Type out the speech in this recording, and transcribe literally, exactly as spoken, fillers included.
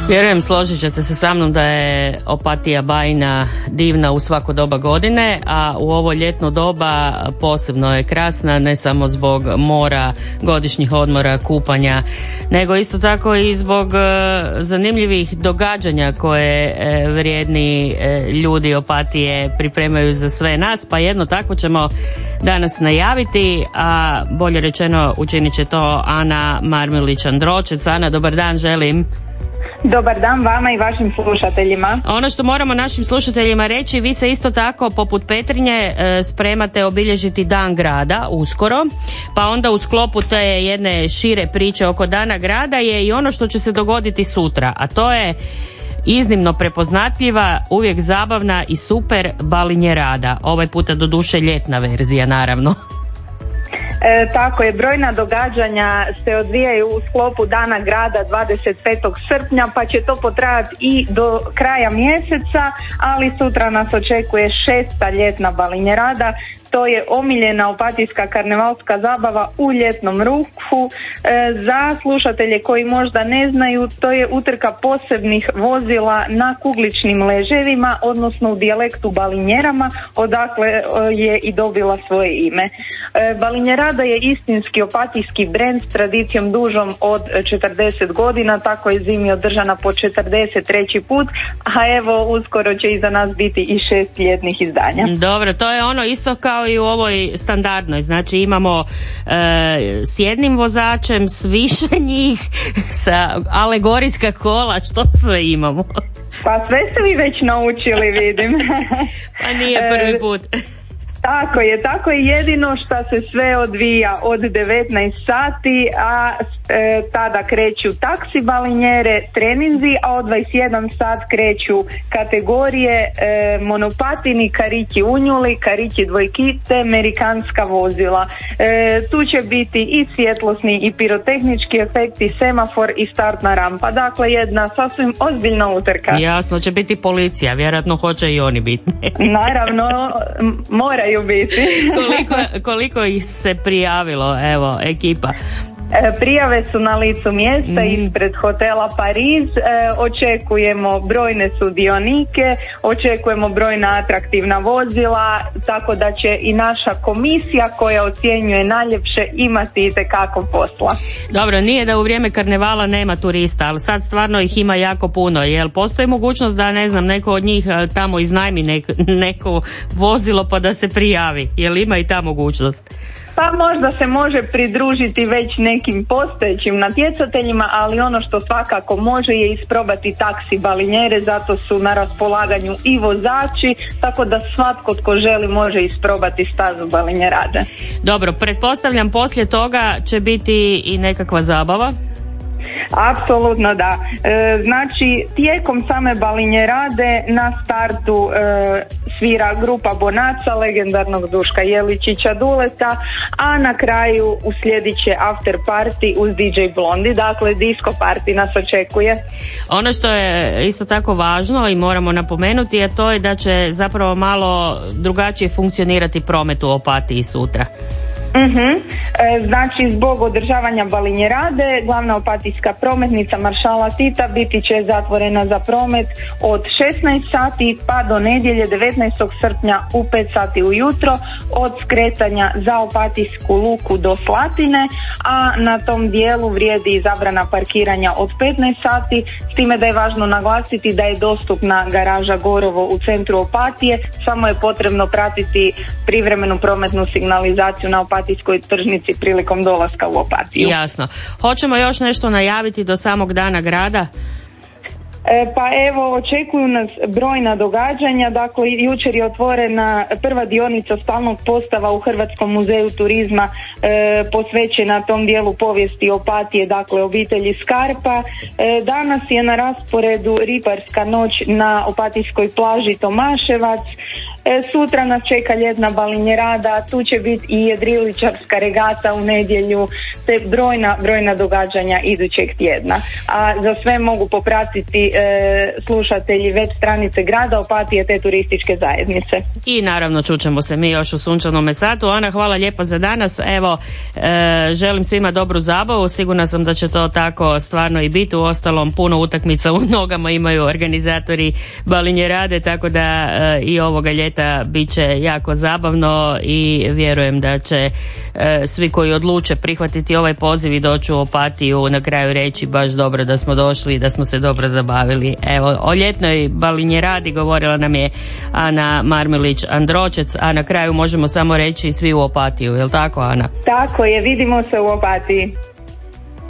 Vjerujem, složit ćete se sa mnom da je Opatija bajna divna u svako doba godine, a u ovo ljetno doba posebno je krasna, ne samo zbog mora, godišnjih odmora, kupanja, nego isto tako i zbog zanimljivih događanja koje vrijedni ljudi Opatije pripremaju za sve nas, pa jedno tako ćemo danas najaviti, a bolje rečeno učinit će to Ana Marmilić-Andročec. Ana, dobar dan želim. Dobar dan vama i vašim slušateljima. Ono što moramo našim slušateljima reći, vi se isto tako poput Petrinje spremate obilježiti Dan grada uskoro, pa onda u sklopu te jedne šire priče oko Dana grada je i ono što će se dogoditi sutra, a to je iznimno prepoznatljiva, uvijek zabavna i super balinjerada. Ovaj puta doduše ljetna verzija, naravno. E, tako je, brojna događanja se odvijaju u sklopu Dana grada dvadeset petog srpnja, pa će to potrajati i do kraja mjeseca, ali sutra nas očekuje šesta ljetna balinjerada. To je omiljena opatijska karnevalska zabava u ljetnom ruhu. E, za slušatelje koji možda ne znaju, to je utrka posebnih vozila na kugličnim leževima, odnosno u dijalektu balinjerama, odakle je i dobila svoje ime. E, balinjerada je istinski opatijski brend s tradicijom dužom od četrdeset godina, tako je zimi održana po četrdeset treći put, a evo uskoro će iza nas biti i šest ljetnih izdanja. Dobro, to je ono isto kao i u ovoj standardnoj, znači imamo e, s jednim vozačem, s više njih, sa alegorijska kola, što sve imamo? Pa sve ste vi već naučili, vidim. Pa nije prvi put. Tako je, tako je, jedino što se sve odvija od devetnaest sati, a e, tada kreću taksi balinjere, treninzi, a od dvadeset jedan sat kreću kategorije e, monopatini, karići unjuli, karići dvojkice, amerikanska vozila. E, tu će biti i svjetlosni i pirotehnički efekti, semafor i startna rampa. Dakle, jedna sasvim ozbiljna utrka. Jasno, će biti policija, vjerojatno hoće i oni biti. Naravno, moraju biti. koliko, koliko ih se prijavilo, evo, ekipa? Prijave su na licu mjesta mm. ispred hotela Pariz. E, očekujemo brojne sudionike, očekujemo brojna atraktivna vozila, tako da će i naša komisija koja ocjenjuje najljepše imati itekako posla. Dobro, nije da u vrijeme karnevala nema turista, ali sad stvarno ih ima jako puno. Jel postoji mogućnost da, ne znam, neko od njih tamo iznajmi nek, neko vozilo pa da se prijavi? Jel ima i ta mogućnost? Pa možda se može pridružiti već nekim postojećim natjecateljima, ali ono što svakako može je isprobati taksi balinjere, zato su na raspolaganju i vozači, tako da svatko tko želi može isprobati stazu balinjerade. Dobro, pretpostavljam poslije toga će biti i nekakva zabava? Apsolutno da. E, znači, tijekom same balinjerade na startu e, svira grupa Bonaca, legendarnog Duška Jeličića Duleta, a na kraju uslijedit će after party uz D J Blondi, dakle disco party nas očekuje. Ono što je isto tako važno i moramo napomenuti je to je da će zapravo malo drugačije funkcionirati promet u Opatiji sutra. Uh-huh. E, znači, zbog održavanja balinjerade glavna opatijska prometnica Maršala Tita biti će zatvorena za promet od šesnaest sati pa do nedjelje devetnaestog srpnja u pet sati ujutro, od skretanja za Opatijsku luku do Slatine, a na tom dijelu vrijedi i zabrana parkiranja od petnaest sati, s time da je važno naglasiti da je dostupna garaža Gorovo u centru Opatije, samo je potrebno pratiti privremenu prometnu signalizaciju na Opatijskoj tržnici prilikom dolaska u Opatiju. Jasno. Hoćemo još nešto najaviti do samog Dana grada? E, pa evo, očekuju nas brojna događanja. Dakle, jučer je otvorena prva dionica stalnog postava u Hrvatskom muzeju turizma e, posvećena tom dijelu povijesti Opatije, dakle obitelji Skarpa. E, danas je na rasporedu ribarska noć na opatijskoj plaži Tomaševac. E, sutra nas čeka ljetna balinjerada, tu će biti i jedriličarska regata u nedjelju, te brojna, brojna događanja idućeg tjedna. A za sve mogu popratiti e, slušatelji web stranice grada Opatije te turističke zajednice. I naravno čućemo se mi još u sunčanome satu. Ana, hvala lijepo za danas. Evo, e, želim svima dobru zabavu. Sigurna sam da će to tako stvarno i biti. Uostalom, puno utakmica u nogama imaju organizatori balinjerade, tako da e, i ovoga ljeta bit će jako zabavno i vjerujem da će e, svi koji odluče prihvatiti ovaj poziv i doći u Opatiju na kraju reći baš dobro da smo došli i da smo se dobro zabavili. Evo, o ljetnoj balinjeradi govorila nam je Ana Marmelić-Andročec, a na kraju možemo samo reći svi u Opatiju, je li tako, Ana? Tako je, vidimo se u Opatiji.